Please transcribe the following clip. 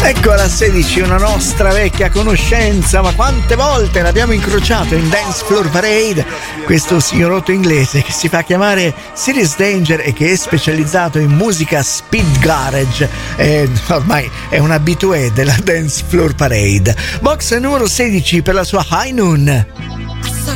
Ecco alla 16 una nostra vecchia conoscenza, ma quante volte l'abbiamo incrociato in Dance Floor Parade, questo signorotto inglese che si fa chiamare Serious Danger e che è specializzato in musica speed garage, ormai è un habitué della Dance Floor Parade. Box numero 16 per la sua High Noon.